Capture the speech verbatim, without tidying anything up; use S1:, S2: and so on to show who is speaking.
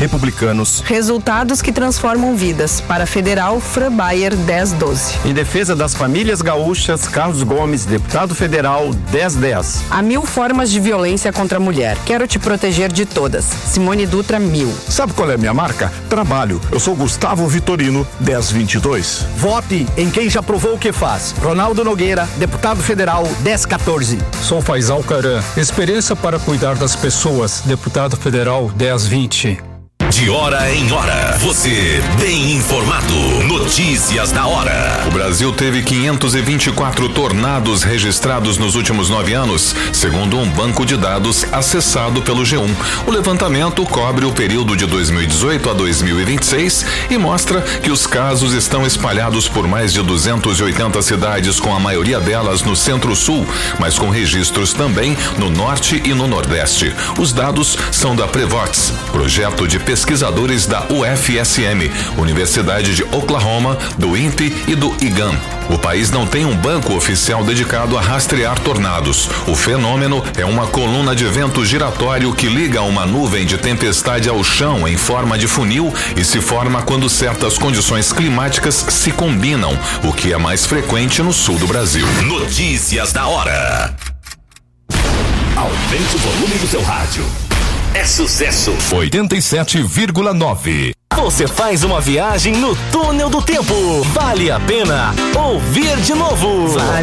S1: republicanos.
S2: Resultados que transformam vidas. Para Federal, Fran Bayer, dez doze.
S3: Em defesa das famílias gaúchas, Carlos Gomes, deputado federal, dez dez.
S2: Há mil formas de violência contra a mulher. Quero te proteger de todas. Simone Dutra, mil.
S4: Sabe qual é a minha marca? Trabalho. Eu sou Gustavo Vitorino, dez vinte e dois.
S5: Vote em quem já provou o que faz. Ronaldo Nogueira, deputado federal, dez quatorze.
S6: Sou Faisal Caran. Experiência para cuidar das pessoas. Deputado federal, dez vinte.
S7: De hora em hora, você bem informado. Notícias da hora.
S8: O Brasil teve quinhentos e vinte e quatro tornados registrados nos últimos nove anos, segundo um banco de dados acessado pelo G um. O levantamento cobre o período de dois mil e dezoito a dois mil e vinte e seis e mostra que os casos estão espalhados por mais de duzentas e oitenta cidades, com a maioria delas no Centro-Sul, mas com registros também no Norte e no Nordeste. Os dados são da Prevots, projeto de pesquisa pesquisadores da U F S M, Universidade de Oklahoma, do I N P e do I G A M. O país não tem um banco oficial dedicado a rastrear tornados. O fenômeno é uma coluna de vento giratório que liga uma nuvem de tempestade ao chão em forma de funil e se forma quando certas condições climáticas se combinam, o que é mais frequente no sul do Brasil.
S7: Notícias da hora. Aumente o volume do seu rádio. É sucesso.
S1: oitenta e sete vírgula nove.
S7: Você faz uma viagem no túnel do tempo. Vale a pena ouvir de novo.
S2: Vale.